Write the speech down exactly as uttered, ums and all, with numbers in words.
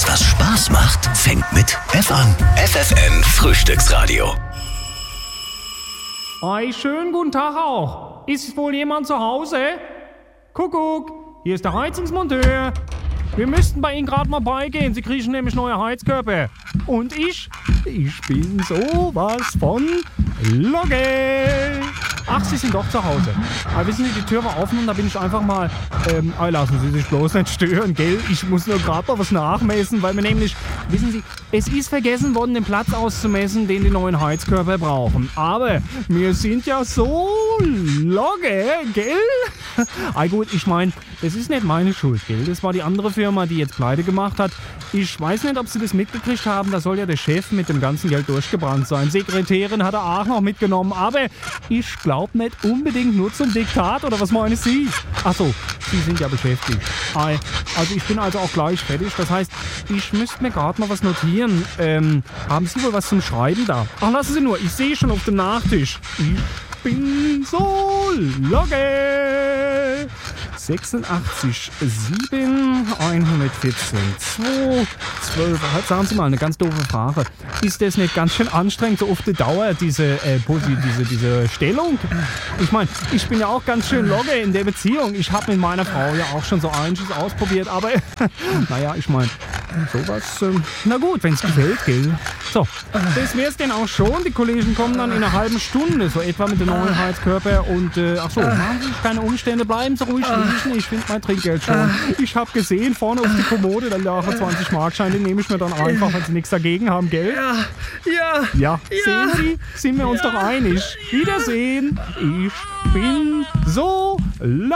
Alles, was Spaß macht, fängt mit F an. F F M Frühstücksradio. Ei, schönen guten Tag auch. Ist wohl jemand zu Hause? Kuckuck, hier ist der Heizungsmonteur. Wir müssten bei Ihnen gerade mal beigehen. Sie kriegen nämlich neue Heizkörper. Und ich, ich bin sowas von Logge. Ach, Sie sind doch zu Hause. Aber wissen Sie, die Tür war offen und da bin ich einfach mal... Ähm, oh, lassen Sie sich bloß nicht stören, gell? Ich muss nur gerade mal was nachmessen, weil wir nämlich... Wissen Sie, es ist vergessen worden, den Platz auszumessen, den die neuen Heizkörper brauchen. Aber wir sind ja so Logge, gell? Ah gut, ich meine, es ist nicht meine Schuld, gell? Das war die andere Firma, die jetzt pleite gemacht hat. Ich weiß nicht, ob Sie das mitgekriegt haben. Da soll ja der Chef mit dem ganzen Geld durchgebrannt sein. Sekretärin hat er auch noch mitgenommen. Aber ich glaube nicht unbedingt nur zum Diktat. Oder was meinen Sie? Ach so, Sie sind ja beschäftigt. Also ich bin also auch gleich fertig. Das heißt, ich müsste mir gerade mal was notieren. Ähm, haben Sie wohl was zum Schreiben da? Ach, lassen Sie nur. Ich sehe schon auf dem Nachtisch. Ich bin so Logge. sechsundachtzig sieben, hundertvierzehn zwei, zwölf. Halt, sagen Sie mal, eine ganz doofe Frage. Ist das nicht ganz schön anstrengend, so auf die Dauer, diese, äh, diese, diese Stellung? Ich meine, ich bin ja auch ganz schön Logge in der Beziehung. Ich habe mit meiner Frau ja auch schon so einiges ausprobiert, aber naja, ich meine, sowas, ähm, na gut, wenn es gefällt, gell? So, das wär's denn auch schon. Die Kollegen kommen dann in einer halben Stunde, so etwa mit dem neuen Heizkörper und, äh, ach so, machen Sie sich keine Umstände, bleiben Sie ruhig liegen. Ich finde mein Trinkgeld schon. Ich habe gesehen, vorne auf die Kommode, da lagen zwanzig Markscheine, den nehme ich mir dann einfach, wenn Sie nichts dagegen haben, gell? Ja, ja. Ja, sehen Sie, sind wir uns doch einig. Wiedersehen. Ich bin so